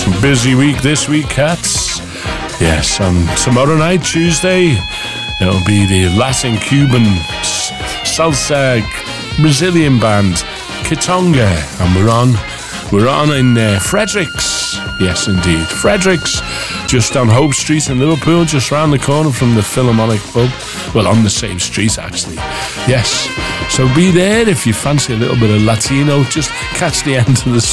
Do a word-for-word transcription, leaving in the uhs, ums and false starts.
Busy week this week, cats. Yes, on tomorrow night, Tuesday, it'll be the Latin Cuban salsa Brazilian band Kitonga, and we're on we're on in uh, Fredericks. Yes, indeed, Fredericks, just down Hope Street in Liverpool, just round the corner from the Philharmonic pub. Well, on the same street actually. Yes, so be there if you fancy a little bit of Latino. Just catch the end of the